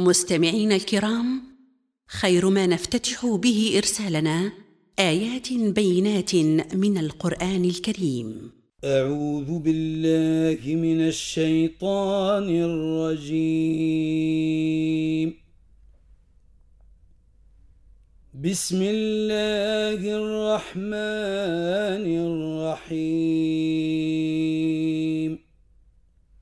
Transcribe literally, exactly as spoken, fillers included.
مستمعين الكرام، خير ما نفتتح به إرسالنا آيات بينات من القرآن الكريم. أعوذ بالله من الشيطان الرجيم. بسم الله الرحمن الرحيم.